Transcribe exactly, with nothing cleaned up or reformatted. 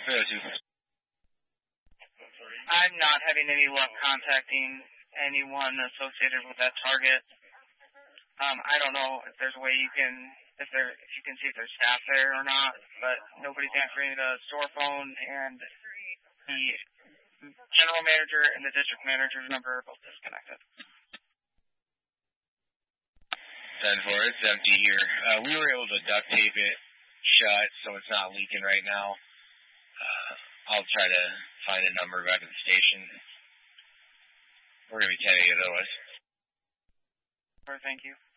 three oh two. I'm not having any luck contacting anyone associated with that target. Um, I don't know if there's a way you can, if there, if you can see if there's staff there or not, but nobody's answering the store phone, and the general manager and the district manager's number are both disconnected. ten four, it's empty here. Uh, we were able to duct tape it shut, so it's not leaking right now. Uh, I'll try to find a number back at the station. We're going to be ten eight otherwise. Thank you.